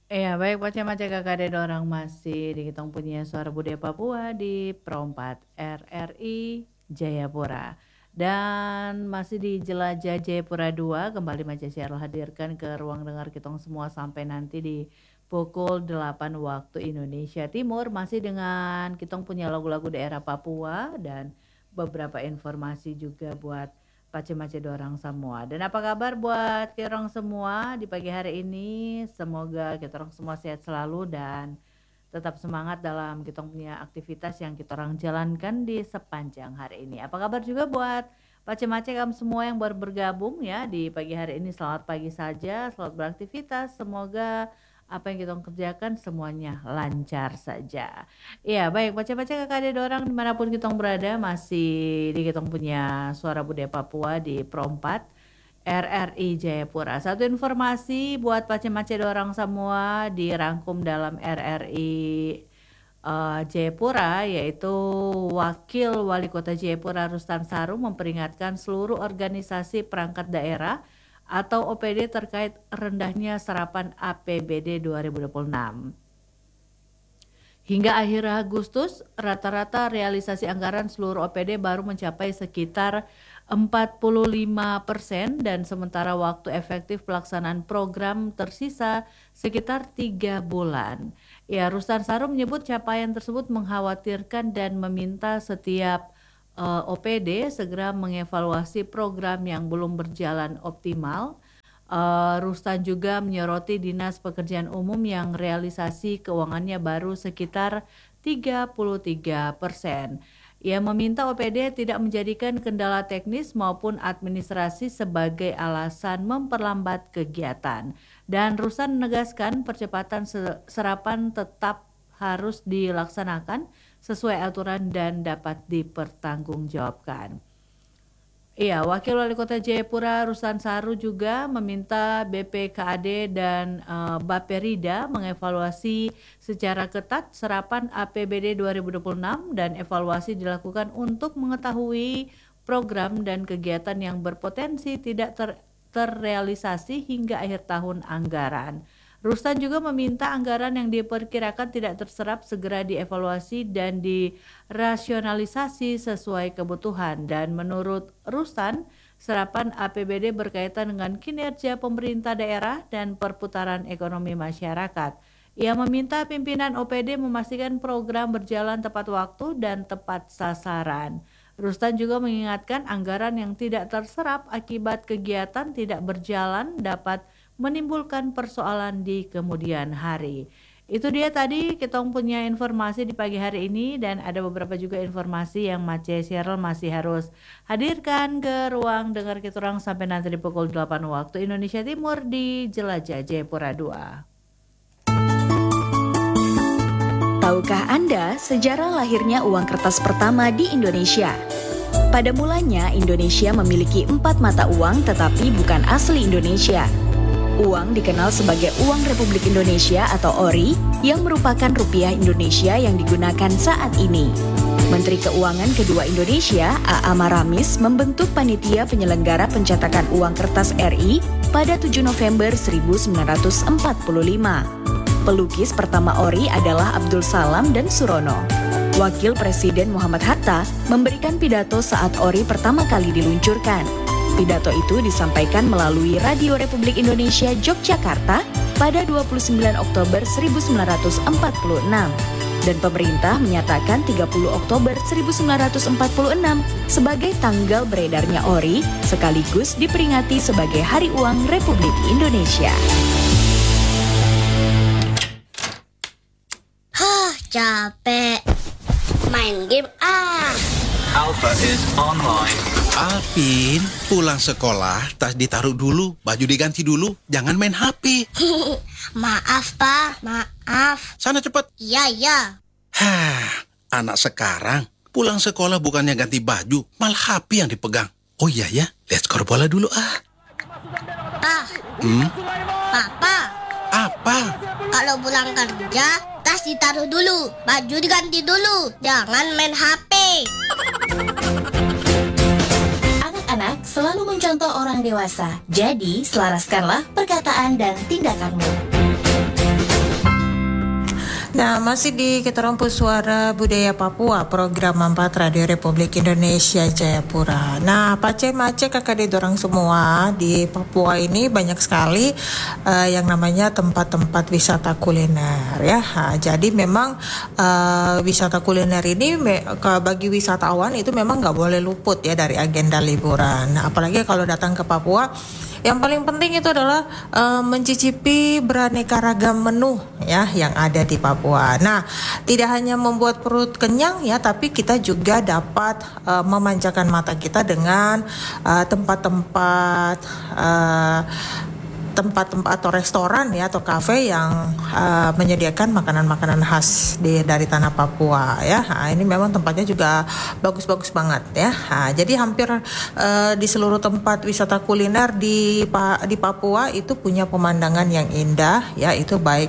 Iya, baik macam-macam kakak orang masih di Kitong Punya Suara Budaya Papua di Perompat RRI Jayapura. Dan masih di Jelajah Jayapura 2, kembali Maja Syarul hadirkan ke ruang dengar Kitong semua sampai nanti di pukul 8 waktu Indonesia Timur. Masih dengan Kitong punya lagu-lagu daerah Papua dan beberapa informasi juga buat pace-mace dorang semua. Dan apa kabar buat kita orang semua di pagi hari ini? Semoga kita orang semua sehat selalu dan tetap semangat dalam kita punya aktivitas yang kita orang jalankan di sepanjang hari ini. Apa kabar juga buat pace-mace kamu semua yang baru bergabung ya di pagi hari ini. Selamat pagi saja, selamat beraktivitas. Semoga apa yang kita kerjakan semuanya lancar saja. Iya, baik. Baca-baca kakak ada orang dimanapun kita berada masih di kita punya Suara Budaya Papua di Perompat RRI Jayapura. Satu informasi buat pace-mace orang semua dirangkum dalam RRI Jayapura, yaitu Wakil Wali Kota Jayapura Rustan Saru memperingatkan seluruh organisasi perangkat daerah atau OPD terkait rendahnya serapan APBD 2026. Hingga akhir Agustus, rata-rata realisasi anggaran seluruh OPD baru mencapai sekitar 45% dan sementara waktu efektif pelaksanaan program tersisa sekitar 3 bulan. Ya, Rustan Saru menyebut capaian tersebut mengkhawatirkan dan meminta setiap OPD segera mengevaluasi program yang belum berjalan optimal. Rustan juga menyoroti Dinas Pekerjaan Umum yang realisasi keuangannya baru sekitar 33%. Ia meminta OPD tidak menjadikan kendala teknis maupun administrasi sebagai alasan memperlambat kegiatan. Dan Rustan menegaskan percepatan serapan tetap harus dilaksanakan sesuai aturan dan dapat dipertanggungjawabkan. Iya, Wakil Wali Kota Jayapura Rustan Saru juga meminta BPKAD dan Baperida mengevaluasi secara ketat serapan APBD 2026 dan evaluasi dilakukan untuk mengetahui program dan kegiatan yang berpotensi tidak terrealisasi hingga akhir tahun anggaran. Rustan juga meminta anggaran yang diperkirakan tidak terserap segera dievaluasi dan dirasionalisasi sesuai kebutuhan. Dan menurut Rustan, serapan APBD berkaitan dengan kinerja pemerintah daerah dan perputaran ekonomi masyarakat. Ia meminta pimpinan OPD memastikan program berjalan tepat waktu dan tepat sasaran. Rustan juga mengingatkan anggaran yang tidak terserap akibat kegiatan tidak berjalan dapat menimbulkan persoalan di kemudian hari. Itu dia tadi kita punya informasi di pagi hari ini dan ada beberapa juga informasi yang Mace Cheryl masih harus hadirkan ke ruang dengar kita orang sampai nanti di pukul 8 waktu Indonesia Timur di Jelajah Jayapura 2. Tahukah Anda sejarah lahirnya uang kertas pertama di Indonesia? Pada mulanya Indonesia memiliki 4 mata uang tetapi bukan asli Indonesia. Uang dikenal sebagai Uang Republik Indonesia atau ORI yang merupakan rupiah Indonesia yang digunakan saat ini. Menteri Keuangan kedua Indonesia, A.A. Maramis, membentuk panitia penyelenggara pencetakan uang kertas RI pada 7 November 1945. Pelukis pertama ORI adalah Abdul Salam dan Surono. Wakil Presiden Muhammad Hatta memberikan pidato saat ORI pertama kali diluncurkan. Pidato itu disampaikan melalui Radio Republik Indonesia Yogyakarta pada 29 Oktober 1946 dan pemerintah menyatakan 30 Oktober 1946 sebagai tanggal beredarnya ORI sekaligus diperingati sebagai Hari Uang Republik Indonesia. Capek main game Alpha is online. Alvin, pulang sekolah, tas ditaruh dulu, baju diganti dulu, jangan main HP. Maaf, Pak. Maaf. Sana cepet. Iya. Anak sekarang pulang sekolah bukannya ganti baju, malah HP yang dipegang. Oh iya ya, lihat skor bola dulu Pak. Papa. Apa? Kalau pulang kerja, tas ditaruh dulu, baju diganti dulu. Jangan main HP. Anak selalu mencontoh orang dewasa, jadi selaraskanlah perkataan dan tindakanmu. Nah, masih di Keterompu Suara Budaya Papua, program 4 Radio Republik Indonesia Jayapura. Nah, Pace Mace kakak dorang semua di Papua ini banyak sekali yang namanya tempat-tempat wisata kuliner ya. Nah, jadi memang wisata kuliner ini bagi wisatawan itu memang nggak boleh luput ya dari agenda liburan. Nah, apalagi kalau datang ke Papua, yang paling penting itu adalah mencicipi beraneka ragam menu ya yang ada di Papua. Nah, tidak hanya membuat perut kenyang ya, tapi kita juga dapat memanjakan mata kita dengan tempat-tempat atau restoran ya atau kafe yang menyediakan makanan-makanan khas dari tanah Papua ya. Nah, ini memang tempatnya juga bagus-bagus banget ya. Nah, jadi hampir di seluruh tempat wisata kuliner di Papua itu punya pemandangan yang indah ya, itu baik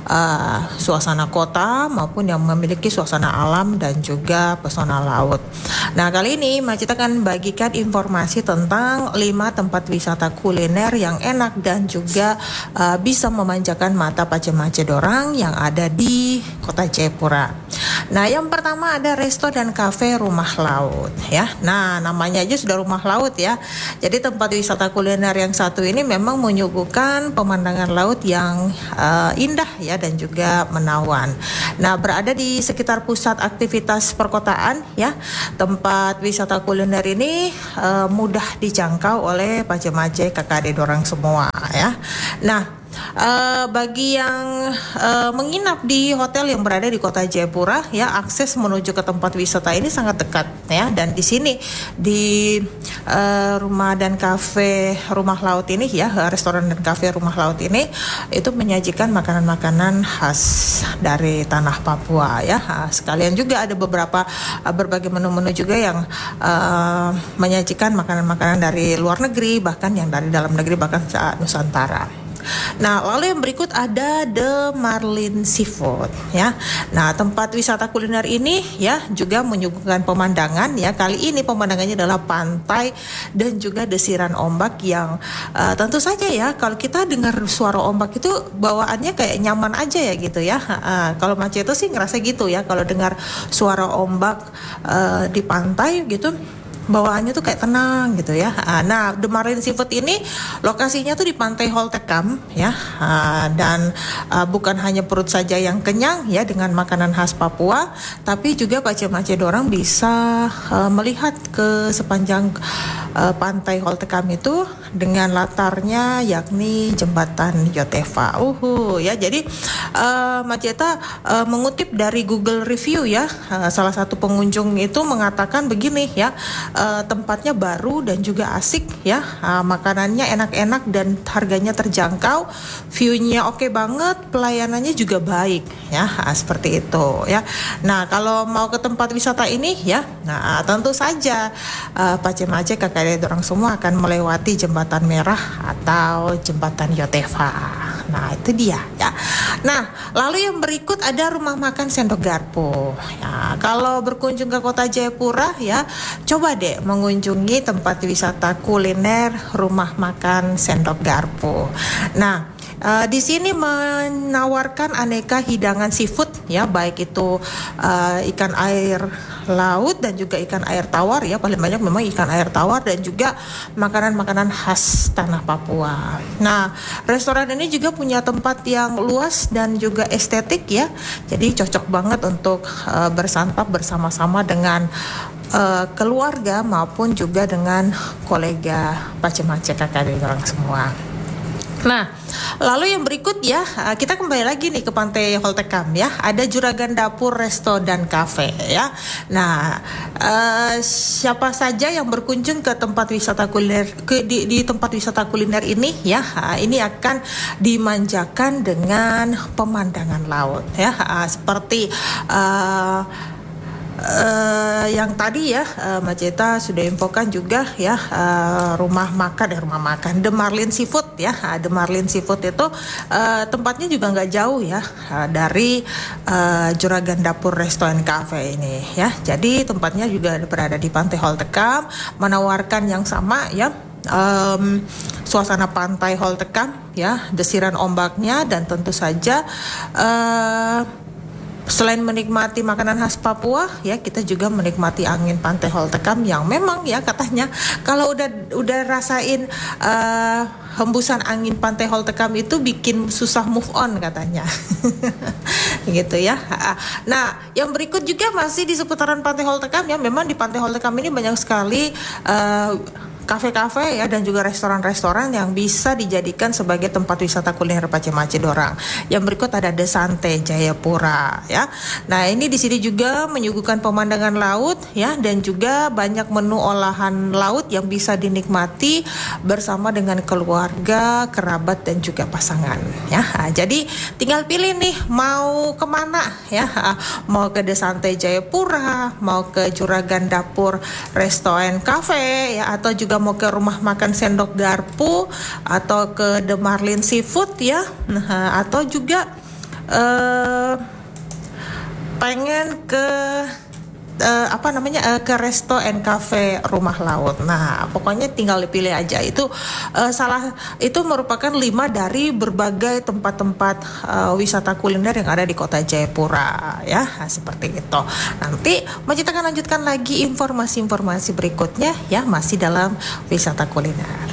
suasana kota maupun yang memiliki suasana alam dan juga pesona laut. Nah, kali ini Macita akan bagikan informasi tentang 5 tempat wisata kuliner yang enak dan juga bisa memanjakan mata Pace-Mace dorang yang ada di Kota Jayapura. Nah, yang pertama ada resto dan kafe Rumah Laut ya. Nah, namanya aja sudah Rumah Laut ya. Jadi tempat wisata kuliner yang satu ini memang menyuguhkan pemandangan laut yang indah ya dan juga menawan. Nah, berada di sekitar pusat aktivitas perkotaan ya. Tempat wisata kuliner ini mudah dijangkau oleh Pace-Mace kakak adik dorang semua ya. Nah, bagi yang menginap di hotel yang berada di Kota Jayapura ya, akses menuju ke tempat wisata ini sangat dekat ya. Dan di sini di rumah dan kafe Rumah Laut ini ya, restoran dan kafe Rumah Laut ini itu menyajikan makanan-makanan khas dari tanah Papua ya. Sekalian juga ada berbagai menu-menu juga yang menyajikan makanan-makanan dari luar negeri, bahkan yang dari dalam negeri, bahkan Nusantara. Nah, lalu yang berikut ada The Marlin Seafood ya. Nah, tempat wisata kuliner ini ya juga menyuguhkan pemandangan ya. Kali ini pemandangannya adalah pantai dan juga desiran ombak yang tentu saja ya, kalau kita dengar suara ombak itu bawaannya kayak nyaman aja ya gitu ya. Kalau Mace itu sih ngerasa gitu ya, kalau dengar suara ombak di pantai gitu, bawaannya tuh kayak tenang gitu ya. Nah, The Marlin Seafood ini lokasinya tuh di Pantai Holtekam ya. Dan bukan hanya perut saja yang kenyang ya dengan makanan khas Papua, tapi juga Pace-Mace dorang bisa melihat ke sepanjang Pantai Holtekam itu dengan latarnya yakni jembatan Yotefa. Ya, jadi Maceta mengutip dari Google Review ya. Salah satu pengunjung itu mengatakan begini ya. Tempatnya baru dan juga asik ya, makanannya enak-enak dan harganya terjangkau, view-nya oke banget, pelayanannya juga baik ya, seperti itu ya. Nah, kalau mau ke tempat wisata ini ya, nah tentu saja Pace-Mace kakak adik orang semua akan melewati jembatan merah atau jembatan Yotefa. Nah, itu dia ya. Nah, lalu yang berikut ada rumah makan Sendok Garpu ya. Kalau berkunjung ke Kota Jayapura ya, coba deh mengunjungi tempat wisata kuliner rumah makan Sendok Garpu. Nah, di sini menawarkan aneka hidangan seafood ya, baik itu ikan air laut dan juga ikan air tawar ya. Paling banyak memang ikan air tawar dan juga makanan-makanan khas tanah Papua. Nah, restoran ini juga punya tempat yang luas dan juga estetik ya. Jadi cocok banget untuk bersantap bersama-sama dengan keluarga maupun juga dengan kolega Pace-Mace kakak adik orang semua. Nah, lalu yang berikut ya, kita kembali lagi nih ke Pantai Holtekam ya. Ada Juragan Dapur Resto dan Cafe ya. Nah, siapa saja yang berkunjung ke tempat wisata kuliner di tempat wisata kuliner ini ya, ini akan dimanjakan dengan pemandangan laut ya, seperti yang tadi ya Maceta sudah infokan juga ya, rumah makan The Marlin Seafood ya. The Marlin Seafood itu tempatnya juga nggak jauh ya dari Juragan Dapur Resto and Cafe ini ya. Jadi tempatnya juga berada di Pantai Holtekam, menawarkan yang sama ya. Suasana pantai Holtekam ya, desiran ombaknya dan tentu saja Selain menikmati makanan khas Papua, ya kita juga menikmati angin Pantai Holtekam yang memang ya katanya kalau udah rasain hembusan angin Pantai Holtekam itu bikin susah move on katanya. Gitu ya. Nah, yang berikut juga masih di seputaran Pantai Holtekam ya. Memang di Pantai Holtekam ini banyak sekali kafe-kafe ya dan juga restoran-restoran yang bisa dijadikan sebagai tempat wisata kuliner Pacemaci Dorang. Yang berikut ada Desante Jayapura ya. Nah, ini di sini juga menyuguhkan pemandangan laut ya dan juga banyak menu olahan laut yang bisa dinikmati bersama dengan keluarga, kerabat dan juga pasangan ya. Jadi tinggal pilih nih mau kemana ya. Mau ke Desante Jayapura, mau ke Juragan Dapur Resto and Cafe ya, atau juga mau ke rumah makan Sendok Garpu atau ke The Marlin Seafood ya. Nah, atau juga pengen ke ke Resto and Cafe Rumah Laut. Nah, pokoknya tinggal dipilih aja. Itu itu merupakan 5 dari berbagai tempat-tempat wisata kuliner yang ada di Kota Jayapura ya. Nah, seperti itu. Nanti Majid akan lanjutkan lagi informasi-informasi berikutnya ya, masih dalam wisata kuliner.